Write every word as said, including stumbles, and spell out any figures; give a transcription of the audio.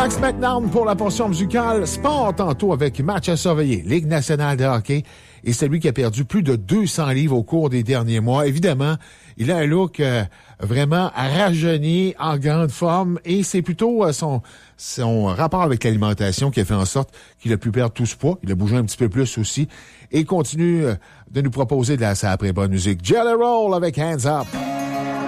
Max McNown pour la portion musicale. Sport tantôt avec match à surveiller. Ligue nationale de hockey. Et c'est lui qui a perdu plus de deux cents livres au cours des derniers mois. Évidemment, il a un look euh, vraiment rajeuni, en grande forme. Et c'est plutôt euh, son, son rapport avec l'alimentation qui a fait en sorte qu'il a pu perdre tout ce poids. Il a bougé un petit peu plus aussi. Et continue euh, de nous proposer de la, sa après bonne musique. Jelly Roll avec Hands Up.